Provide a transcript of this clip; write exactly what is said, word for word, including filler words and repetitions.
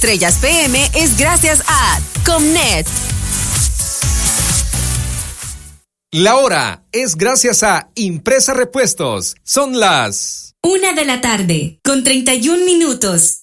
Estrellas P M es gracias a Comnet. La hora es gracias a Impresa Repuestos. Son las una de la tarde, con treinta y un minutos.